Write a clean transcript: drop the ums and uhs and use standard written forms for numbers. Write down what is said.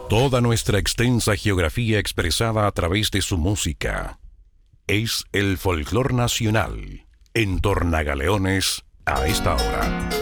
Toda nuestra extensa geografía expresada a través de su música es el folclor nacional en Tornagaleones a esta hora.